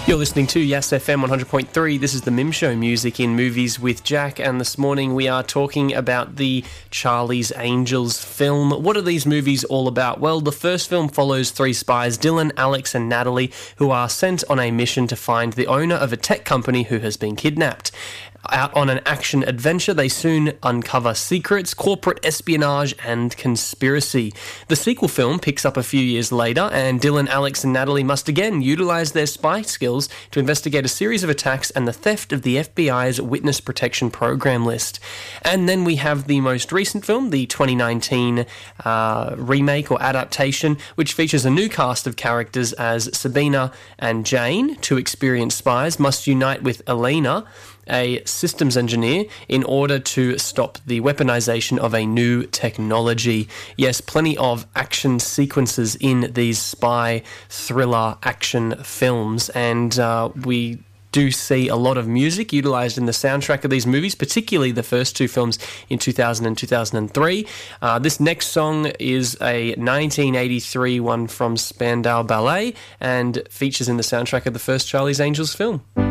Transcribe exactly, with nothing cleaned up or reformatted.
You're listening to Yes F M one hundred point three. This is the Mim Show, Music in Movies with Jack, and this morning we are talking about the Charlie's Angels film. What are these movies all about? Well, the first film follows three spies, Dylan, Alex and Natalie, who are sent on a mission to find the owner of a tech company who has been kidnapped. Out on an action adventure, they soon uncover secrets, corporate espionage, and conspiracy. The sequel film picks up a few years later, and Dylan, Alex, and Natalie must again utilise their spy skills to investigate a series of attacks and the theft of the F B I's Witness Protection Program list. And then we have the most recent film, the twenty nineteen uh, remake or adaptation, which features a new cast of characters as Sabina and Jane, two experienced spies, must unite with Elena, a systems engineer, in order to stop the weaponization of a new technology. Yes, plenty of action sequences in these spy thriller action films, and uh, we do see a lot of music utilised in the soundtrack of these movies, particularly the first two films in two thousand and two thousand three. Uh, this next song is a nineteen eighty-three one from Spandau Ballet and features in the soundtrack of the first Charlie's Angels film.